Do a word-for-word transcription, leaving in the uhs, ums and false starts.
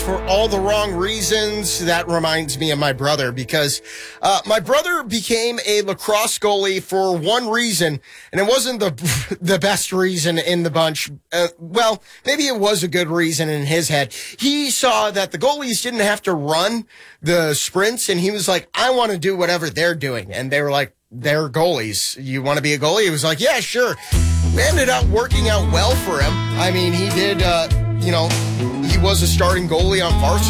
for all the wrong reasons. That reminds me of my brother because uh, my brother became a lacrosse goalie for one reason, and it wasn't the the best reason in the bunch. Uh, well, maybe it was a good reason in his head. He saw that the goalies didn't have to run the sprints, and he was like, I want to do whatever they're doing. And they were like, they're goalies. You want to be a goalie? He was like, yeah, sure. It ended up working out well for him. I mean, he did, uh, you know, he was a starting goalie on varsity.